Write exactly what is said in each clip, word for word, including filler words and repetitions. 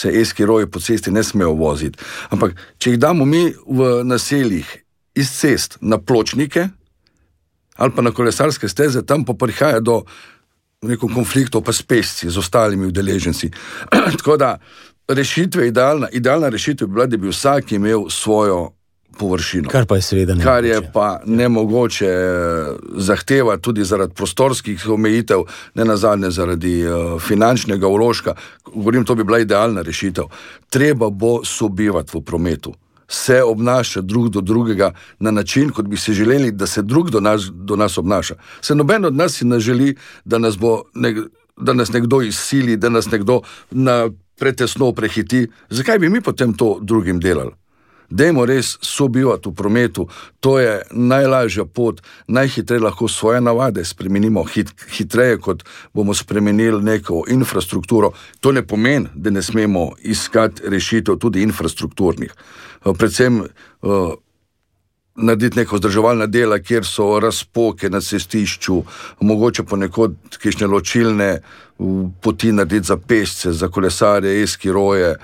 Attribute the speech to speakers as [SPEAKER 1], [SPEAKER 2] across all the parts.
[SPEAKER 1] se eskiroji po cesti ne smejo voziti. Ampak, če jih damo mi v naseljih iz cest na pločnike ali pa na kolesarske steze, tam pa prihaja do neko konfliktov pa s pešci, z ostalimi udeleženci. Tako da rešitve, idealna, idealna rešitev bi bila, da bi vsak imel svojo površino.
[SPEAKER 2] Kar pa je seveda nemogoče.
[SPEAKER 1] Kar je pa nemogoče zahteva tudi zaradi prostorskih omejitev, ne nazadnje zaradi uh, finančnega vložka. Govorim, to bi bila idealna rešitev. Treba bo sobivati v prometu. Se obnaša drug do drugega na način, kot bi se želeli, da se drug do nas, do nas obnaša. Se noben od nas si ne želi, da nas, bo nek, da nas nekdo izsili, da nas nekdo na pretesno prehiti. Zakaj bi mi potem to drugim delali? Dajmo res sobivati v prometu, to je najlažja pot, najhitreje lahko svoje navade spremenimo, hit, hitreje kot bomo spremenili neko infrastrukturo. To ne pomeni, da ne smemo iskati rešitev tudi infrastrukturnih. Predvsem uh, narediti neko vzdrževalna dela, kjer so razpoke na cestišču, mogoče ponekod kakšne ločilne poti narediti za pešce, za kolesarje, eskiroje,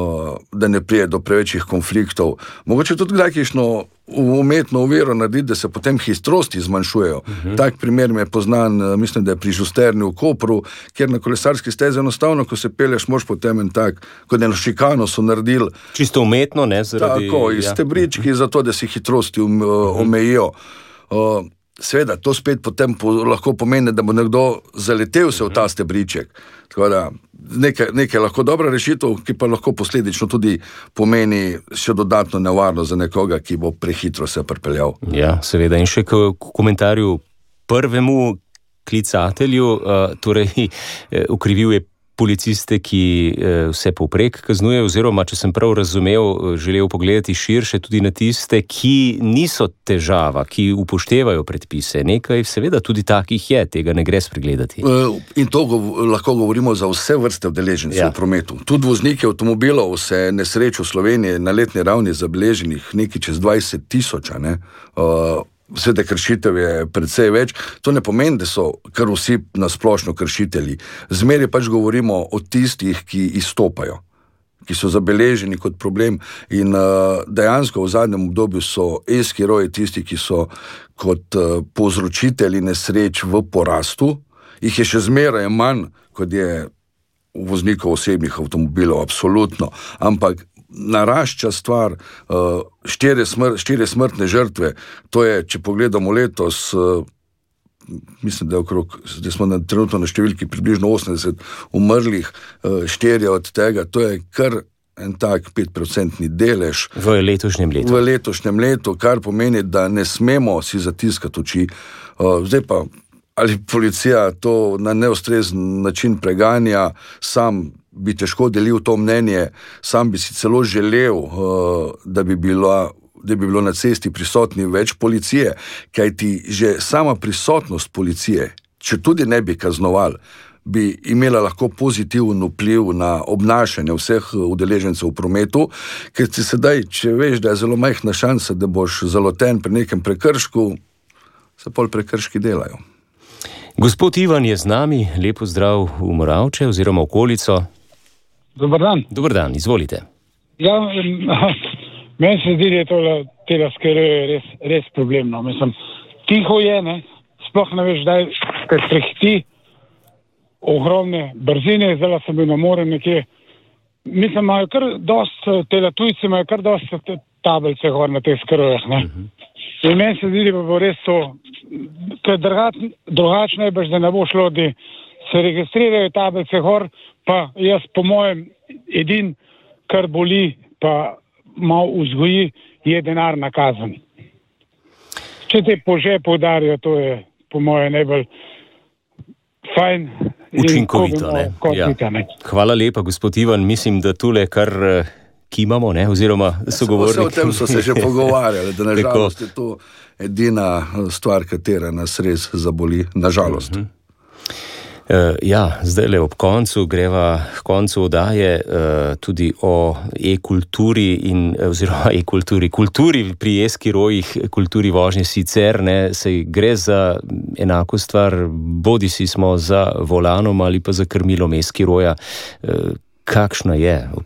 [SPEAKER 1] da ne prije do prevečjih konfliktov. Mogoče tudi kdaj kakšno umetno oviro narediti, da se potem hitrosti zmanjšujejo. Uh-huh. Tak primer me je poznan, mislim, da je pri Žusterni v Kopru, kjer na kolesarski stezi enostavno, ko se pelješ, moš potem en tak, kot eno šikano so naredili.
[SPEAKER 2] Čisto umetno, ne? Zaradi...
[SPEAKER 1] Tako, iz ja. stebrički, uh-huh. zato, da si hitrosti um, uh-huh. omejijo. Uh, Seveda, to spet potem po, lahko pomeni, da bo nekdo zaletel se v ta stebriček. Tako da, nekaj, nekaj lahko dobra rešitev, ki pa lahko posledično tudi pomeni še dodatno nevarnost za nekoga, ki bo prehitro se pripeljal.
[SPEAKER 2] Ja, seveda. In še k komentarju prvemu klicatelju, torej ukrivil je policiste, ki vse povprek kaznuje, oziroma, če sem prav razumel, želel pogledati širše tudi na tiste, ki niso težava, ki upoštevajo predpise. Nekaj seveda tudi takih je, tega ne gre spregledati.
[SPEAKER 1] In to gov- lahko govorimo za vse vrste udeležencev ja. v prometu. Tudi vozniki avtomobilov se nesreč v Sloveniji na letni ravni zabeleženih nekaj čez dvajset tisoč, ne? Uh, Vse te kršitev je precej več. To ne pomeni, da so kar vsi nasplošno kršitelji. Zmeraj pač govorimo o tistih, ki izstopajo, ki so zabeleženi kot problem in uh, dejansko v zadnjem obdobju so eskiroji tisti, ki so kot uh, povzročitelji nesreč v porastu. Jih je še zmeraj manj, kot je voznikov osebnih avtomobilov, absolutno, ampak narašča stvar, uh, štiri, smr- štiri smrtne žrtve, to je, če pogledamo letos, uh, mislim, da je okrog, da smo na, trenutno na številki približno osemdeset umrlih, uh, štirje od tega, to je kar en tak petprocentni delež.
[SPEAKER 2] V letošnjem letu.
[SPEAKER 1] V letošnjem letu, kar pomeni, da ne smemo si zatiskati oči. Uh, zdaj pa, ali policija to na neustrezen način preganja, sam bi težko delil to mnenje, sam bi si celo želel, da bi bilo, da bi bilo na cesti prisotni več policije, kajti že sama prisotnost policije, če tudi ne bi kaznovali, bi imela lahko pozitiven vpliv na obnašanje vseh udeležencev v prometu, ker ti sedaj, če veš, da je zelo majhna šansa, da boš zaloten pri nekem prekršku, se pol prekrški delajo.
[SPEAKER 2] Gospod Ivan je z nami, lepo zdrav v Moravče oziroma okolico.
[SPEAKER 3] Dobar dan.
[SPEAKER 2] Dobar dan, izvolite.
[SPEAKER 3] Ja, meni se zdi, da je to tega skeroje res, res problemno. Mislim, tiho je, ne, sploh ne veš, da te prehiti ogromne brzine, zdaj sem bil na more nekje. Mislim, imajo kar dost, tele tujci imajo kar dost tablice gor na teh skerojah, ne. Uh-huh. In meni se zdi, da bo res to, ker drugačno je, da ne bo šlo, da se registrirajo tablice gor, pa jaz po mojem edin, kar boli, pa malo vzgoji, je denarna kazen. Če te po žepu udarijo, to je po mojem najbolj fajn.
[SPEAKER 2] Učinkovito, ne? Ja. Ne? Hvala lepa, gospod Ivan. Mislim, da tule kar kimamo, ne? Oziroma sogovorniki.
[SPEAKER 1] Vse o tem so se že pogovarjali, da nažalost je to edina stvar, katera nas res zaboli, nažalost.
[SPEAKER 2] Uh-huh. Uh, ja, zdaj le ob koncu greva k koncu oddaje uh, tudi o e-kulturi in oziroma e-kulturi, kulturi pri eskirojih, kulturi vožnje sicer, ne, sej gre za enako stvar, bodi si smo za volanom ali pa za krmilom eskiroja. Uh, kakšna je